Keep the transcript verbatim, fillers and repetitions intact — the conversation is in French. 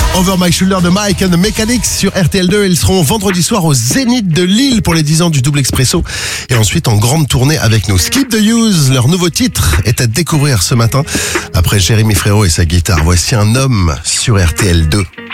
Over My Shoulder de Mike and the Mechanics sur R T L deux. Ils seront vendredi soir au Zénith de Lille pour les dix ans du Double Expresso. Et ensuite en grande tournée avec nous. Skip the Use, leur nouveau titre, est à découvrir ce matin. Après Jérémy Frérot et sa guitare, voici un homme sur R T L deux.